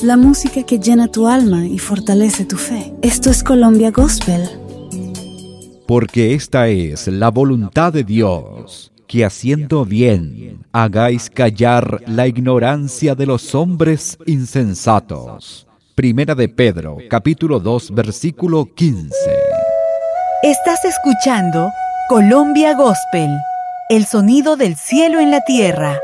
la música que llena tu alma y fortalece tu fe. Esto es Colombia Gospel. Porque esta es la voluntad de Dios, que haciendo bien hagáis callar la ignorancia de los hombres insensatos. Primera de Pedro, capítulo 2, versículo 15. Estás escuchando Colombia Gospel, el sonido del cielo en la tierra.